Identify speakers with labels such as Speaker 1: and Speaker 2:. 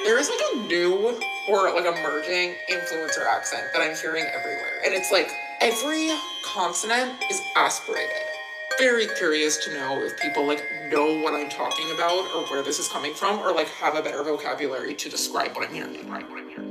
Speaker 1: There is like a new or like emerging influencer accent that I'm hearing everywhere. And it's like every consonant is aspirated. Very curious to know if people like know what I'm talking about or where this is coming from or like have a better vocabulary to describe what I'm hearing.